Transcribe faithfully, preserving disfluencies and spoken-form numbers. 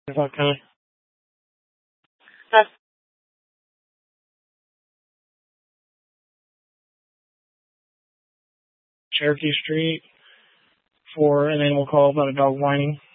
County. That's Cherokee Street for an animal call about a dog whining.